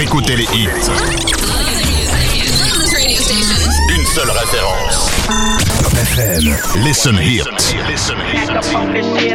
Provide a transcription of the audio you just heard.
écouter les hits. Une seule référence. Top FM. Listen Hits.